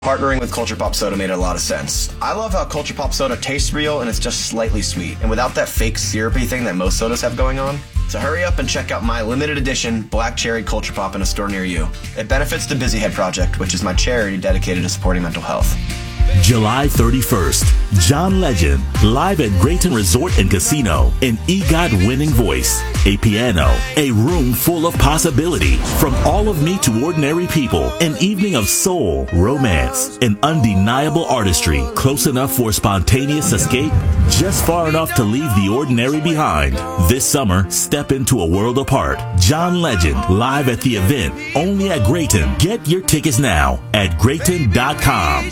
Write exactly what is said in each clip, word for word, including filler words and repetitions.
Partnering with Culture Pop Soda made a lot of sense. I love how Culture Pop Soda tastes real and it's just slightly sweet, and without that fake syrupy thing that most sodas have going on. So hurry up and check out my limited edition Black Cherry Culture Pop in a store near you. It benefits the Busy Head Project, which is my charity dedicated to supporting mental health. July thirty-first, John Legend, live at Grayton Resort and Casino, an EGOT winning voice, a piano, a room full of possibility, from all of me to ordinary people, an evening of soul, romance, and undeniable artistry, close enough for spontaneous escape, just far enough to leave the ordinary behind. This summer, step into a world apart. John Legend, live at the event, only at Grayton. Get your tickets now at Grayton dot com.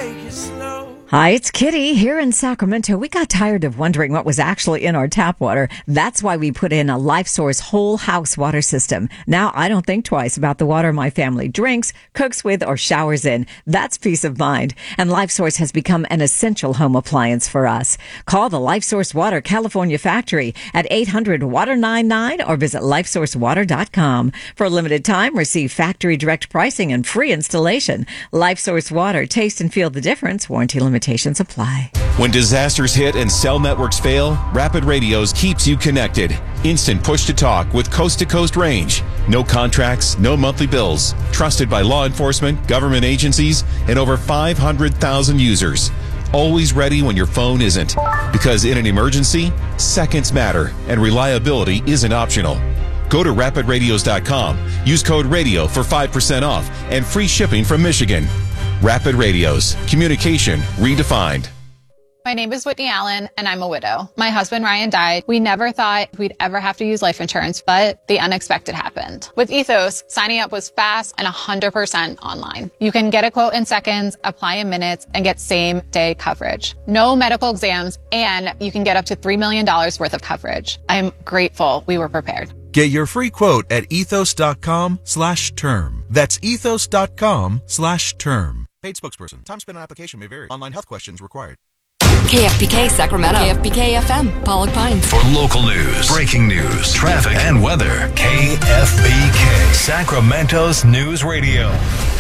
Hi, it's Kitty here in Sacramento. We got tired of wondering what was actually in our tap water. That's why we put in a LifeSource whole house water system. Now I don't think twice about the water my family drinks, cooks with, or showers in. That's peace of mind. And LifeSource has become an essential home appliance for us. Call the LifeSource Water California factory at eight hundred water ninety-nine or visit lifesource water dot com. For a limited time, receive factory direct pricing and free installation. LifeSource Water. Taste and feel the difference. Warranty limitations apply. When disasters hit and cell networks fail, Rapid Radios keeps you connected. Instant push-to-talk with coast-to-coast range. No contracts, no monthly bills. Trusted by law enforcement, government agencies, and over five hundred thousand users. Always ready when your phone isn't. Because in an emergency, seconds matter, and reliability isn't optional. Go to rapid radios dot com. Use code RADIO for five percent off and free shipping from Michigan. Rapid Radios. Communication redefined. My name is Whitney Allen, and I'm a widow. My husband, Ryan, died. We never thought we'd ever have to use life insurance, but the unexpected happened. With Ethos, signing up was fast and one hundred percent online. You can get a quote in seconds, apply in minutes, and get same-day coverage. No medical exams, and you can get up to three million dollars worth of coverage. I'm grateful we were prepared. Get your free quote at ethos dot com slash term. That's ethos dot com slash term. Paid spokesperson. Time spent on application may vary. Online health questions required. K F B K Sacramento. K F B K F M, Pollock Pines. For local news, breaking news, traffic, and weather, K F B K, Sacramento's News Radio.